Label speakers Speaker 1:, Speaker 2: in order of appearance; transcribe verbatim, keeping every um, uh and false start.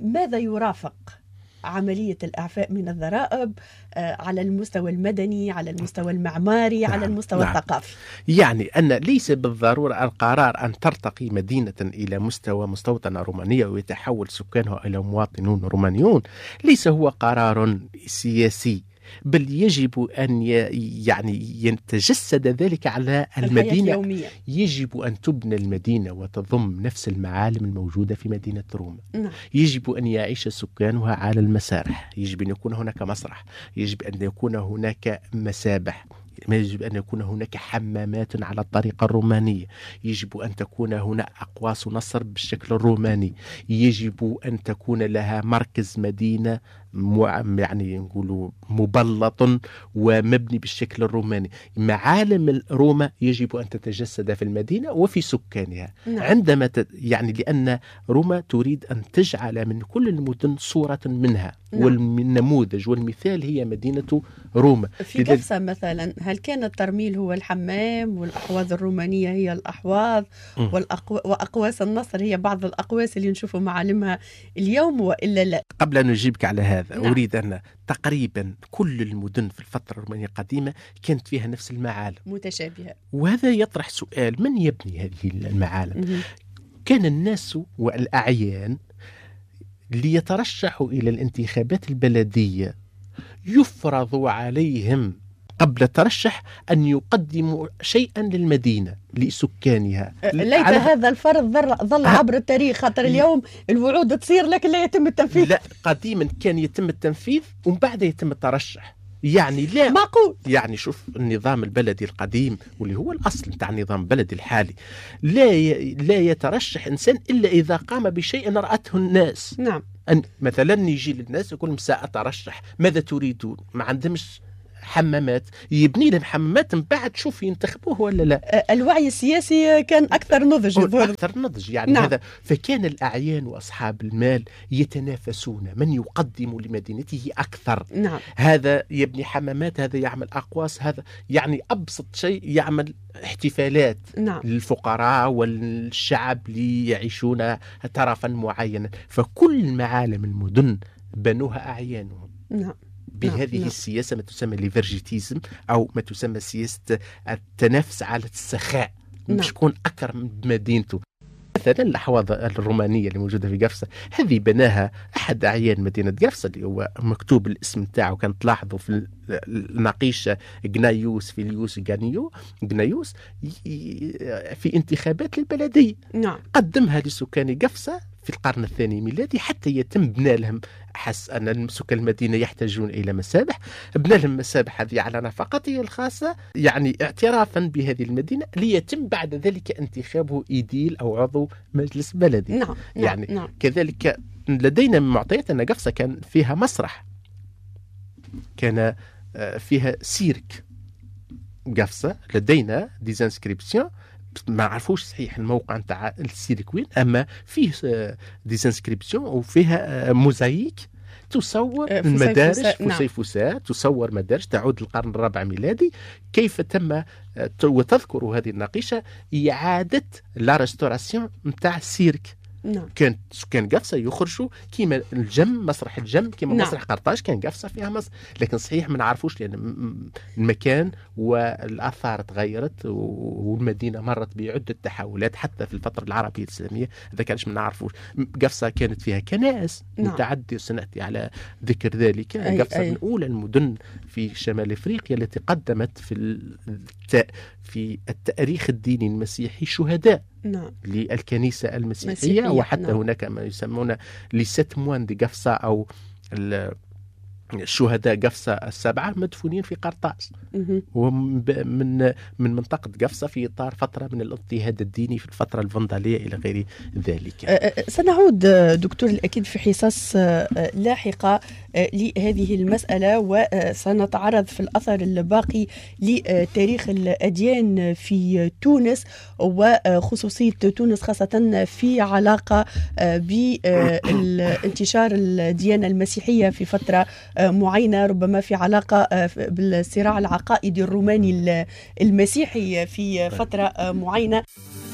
Speaker 1: ماذا يرافق عملية الإعفاء من الضرائب على المستوى المدني، على المستوى المعماري،
Speaker 2: نعم.
Speaker 1: على المستوى
Speaker 2: نعم.
Speaker 1: الثقافي؟
Speaker 2: يعني أن ليس بالضرورة القرار أن ترتقي مدينة إلى مستوى مستوطنة رومانية ويتحول سكانها إلى مواطنون رومانيون، ليس هو قرار سياسي، بل يجب أن يعني يتجسد ذلك على المدينة. يجب أن تبنى المدينة وتضم نفس المعالم الموجودة في مدينة روما.
Speaker 1: نعم.
Speaker 2: يجب أن يعيش سكانها على المسارح، يجب أن يكون هناك مسرح، يجب أن يكون هناك مسابح، يجب أن يكون هناك حمامات على الطريقة الرومانية، يجب أن تكون هناك أقواس نصر بالشكل الروماني، يجب أن تكون لها مركز مدينة يعني نقولوا مبلط ومبني بالشكل الروماني. معالم روما يجب أن تتجسد في المدينة وفي سكانها.
Speaker 1: نعم.
Speaker 2: عندما ت... يعني لأن روما تريد أن تجعل من كل المدن صورة منها. نعم. والنموذج والمثال هي مدينة روما.
Speaker 1: في قفصة مثلا هل كان الترميل هو الحمام والأحواض الرومانية هي الأحواض والأقو... وأقواس النصر هي بعض الأقواس اللي نشوفوا معالمها اليوم وإلا لا؟
Speaker 2: قبل أن نجيبك على هذا،
Speaker 1: نعم.
Speaker 2: أريد أن تقريبا كل المدن في الفترة الرومانية القديمة كانت فيها نفس المعالم
Speaker 1: متشابهة،
Speaker 2: وهذا يطرح سؤال: من يبني هذه المعالم؟ م- كان الناس والأعيان ليترشحوا إلى الانتخابات البلدية يفرض عليهم قبل الترشح أن يقدموا شيئا للمدينة لسكانها.
Speaker 1: ليت هذا الفرض ظل عبر التاريخ، خاطر اليوم الوعود تصير لكن لا يتم التنفيذ.
Speaker 2: لا، قديما كان يتم التنفيذ ومن بعد يتم الترشح. يعني لا
Speaker 1: معقول.
Speaker 2: يعني شوف النظام البلدي القديم واللي هو الأصل بتاع النظام البلدي الحالي، لا ي... لا يترشح إنسان إلا إذا قام بشيء رأته الناس.
Speaker 1: نعم.
Speaker 2: أن مثلا يجي للناس يقول سأترشح، ماذا تريدون؟ ما عندهمش حمامات، يبني لهم حمامات من بعد شوف ينتخبوه ولا لا.
Speaker 1: الوعي السياسي كان أكثر نضج.
Speaker 2: أكثر نضج يعني.
Speaker 1: نعم.
Speaker 2: هذا فكان الأعيان وأصحاب المال يتنافسون من يقدم لمدينته أكثر.
Speaker 1: نعم.
Speaker 2: هذا يبني حمامات، هذا يعمل أقواس، هذا يعني أبسط شيء يعمل احتفالات.
Speaker 1: نعم.
Speaker 2: للفقراء والشعب ليعيشون طرفا معينا. فكل معالم المدن بنوها أعيانهم.
Speaker 1: نعم.
Speaker 2: بهذه نعم. السياسة ما تسمى ليفرجيتيزم أو ما تسمى سياسة التنافس على السخاء.
Speaker 1: نعم.
Speaker 2: مش يكون أكرم بمدينته. مثلا الأحواض الرومانية اللي موجودة في قفصة، هذه بناها أحد أعيان مدينة قفصة اللي هو مكتوب الاسم تاعه، كانت تلاحظوا في النقيشة جنايوس فيليوس جانيو جنايوس في انتخابات البلدية.
Speaker 1: نعم.
Speaker 2: قدمها لسكان قفصة في القرن الثاني ميلادي حتى يتم بناء لهم، حس أن سكان المدينة يحتاجون إلى مسابح، بنى لهم مسابح هذه على نفقته الخاصة، يعني اعترافا بهذه المدينة، ليتم بعد ذلك انتخابه إيديل أو عضو مجلس بلدي.
Speaker 1: نعم.
Speaker 2: يعني
Speaker 1: نعم.
Speaker 2: كذلك لدينا من معطيات أن قفصة كان فيها مسرح، كان فيها سيرك. قفصة لدينا ديزانسكريبسيون، ما عرفوش صحيح الموقع نتاع السيرك وين، اما فيه ديزانسكريبسيون وفيها موزايك تصور المدارج فسيفساء، تصور مدارج تعود للقرن الرابع ميلادي، كيف تم. وتذكر هذه النقيشة إعادة لا ريستوراسيون نتاع السيرك.
Speaker 1: نعم.
Speaker 2: كان سكان قفصة يخرجوا كيما الجم، مسرح الجم كيما
Speaker 1: نعم.
Speaker 2: مسرح قرطاج، كان قفصة فيها مصر، لكن صحيح ما نعرفوش لأن المكان والآثار تغيرت والمدينة مرت بعدة تحولات حتى في الفترة العربية الإسلامية، هذا كانش ما نعرفوش. قفصة كانت فيها كنائس
Speaker 1: نعم.
Speaker 2: متعددة، وسنأتي على ذكر ذلك. قفصة من أولى المدن في شمال أفريقيا التي قدمت في الت... في التاريخ الديني المسيحي شهداء.
Speaker 1: نعم.
Speaker 2: للكنيسة المسيحية
Speaker 1: مسيحية.
Speaker 2: وحتى
Speaker 1: نعم.
Speaker 2: هناك ما يسمونه لست موان دي قفصة أو الشهداء قفصة السبعة مدفونين في قرطاس، ومن من منطقة قفصة في إطار فترة من الاضطهاد الديني في الفترة الفندالية إلى غير ذلك.
Speaker 1: سنعود دكتور الأكيد في حصص لاحقة لهذه المسألة، وسنتعرض في الأثر الباقي لتاريخ الأديان في تونس وخصوصية تونس خاصة في علاقة بانتشار الديانة المسيحية في فترة معينة، ربما في علاقة بالصراع العقائدي الروماني المسيحي في فترة معينة.